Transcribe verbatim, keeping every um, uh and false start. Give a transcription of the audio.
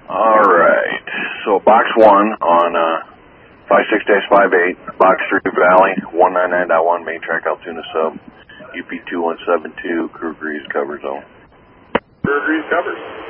All right. So box one on uh, five six five eight, box three Valley, one ninety-nine point one, main track Altoona sub, U P two one seven two, crew agrees cover zone. Crew agrees cover.